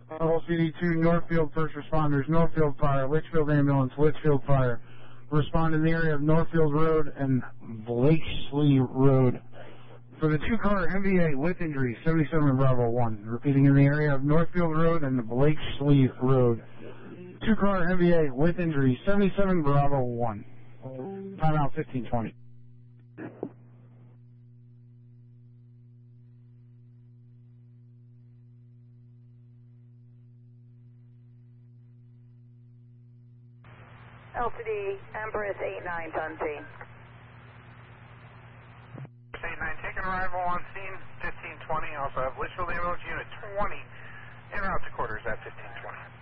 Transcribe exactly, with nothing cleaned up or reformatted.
Level C D two, Northfield first responders, Northfield fire, Litchfield ambulance, Litchfield fire. Respond in the area of Northfield Road and Blakesley Road. For the two-car M V A with injury, seventy-seven Bravo one. Repeating, in the area of Northfield Road and Blakesley Road. Two-car M V A with injury, seventy-seven Bravo one. Timeout fifteen twenty. L C D, Empress eight nine, Tunzi. eight nine, taking arrival on scene, fifteen twenty. Also have Litchfield Ambulance Unit twenty en route to quarters at fifteen twenty.